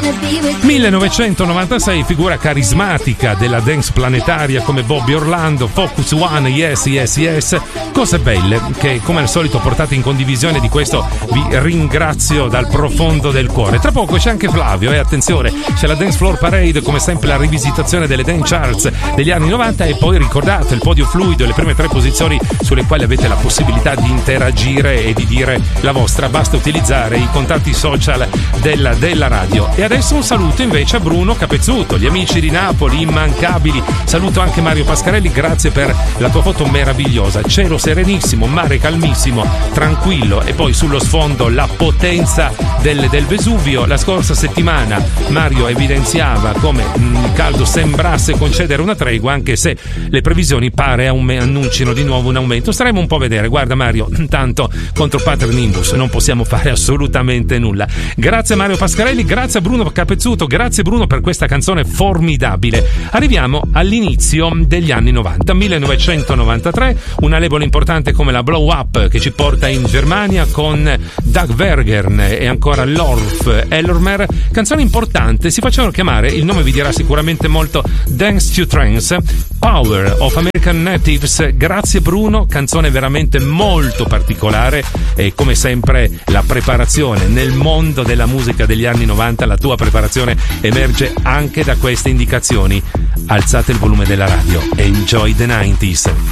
1996, figura carismatica della dance planetaria come Bobby Orlando, Focus One, Yes Yes Yes, cose belle che come al solito portate in condivisione. Di questo vi ringrazio dal profondo del cuore. Tra poco c'è anche Flavio, e attenzione, c'è la Dance Floor Parade, come sempre la rivisitazione delle dance charts degli anni 90, e poi ricordate il podio fluido, le prime 3 posizioni sulle quali avete la possibilità di interagire e di dire la vostra. Basta utilizzare i contatti social della radio. E adesso un saluto invece a Bruno Capezzuto, gli amici di Napoli immancabili. Saluto anche Mario Pascarelli, grazie per la tua foto meravigliosa. Cielo serenissimo, mare calmissimo, tranquillo, e poi sullo sfondo la potenza del Vesuvio. La scorsa settimana Mario evidenziava come il caldo sembrasse concedere una tregua, anche se le previsioni pare annuncino di nuovo un aumento. Staremo un po' a vedere. Guarda Mario, intanto contro Pater Nimbus non possiamo fare assolutamente nulla. Grazie Mario Pascarelli, grazie a Bruno Capezzuto, grazie Bruno per questa canzone formidabile. Arriviamo all'inizio degli anni 90, 1993, una label importante come la Blow Up che ci porta in Germania con Doug Vergern e ancora Lorf Ellermer. Canzone importante, si facevano chiamare, il nome vi dirà sicuramente molto, Dance to Trance, Power of American Natives. Grazie Bruno, canzone veramente molto particolare, e come sempre la preparazione nel mondo della musica degli anni 90, la tua preparazione emerge anche da queste indicazioni. Alzate il volume della radio, enjoy the 90s.